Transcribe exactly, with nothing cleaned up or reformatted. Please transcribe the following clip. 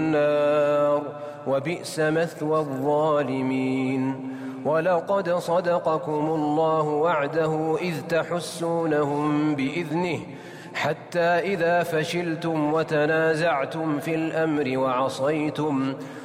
النار وبئس مثوى الظالمين. ولقد صدقكم الله وعده إذ تحسونهم بإذنه حتى إذا فشلتم وتنازعتم في الأمر وعصيتم